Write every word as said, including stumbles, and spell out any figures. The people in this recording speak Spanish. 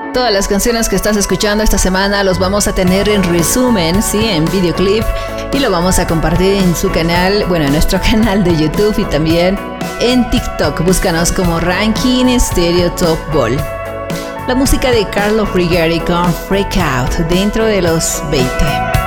Todas las canciones que estás escuchando esta semana los vamos a tener en resumen, sí, en videoclip, y lo vamos a compartir en su canal, bueno, en nuestro canal de YouTube y también en TikTok. Búscanos como Ranking Stereo Top Ball. La música de Carlos Rigari con Freak Out dentro de los veinte.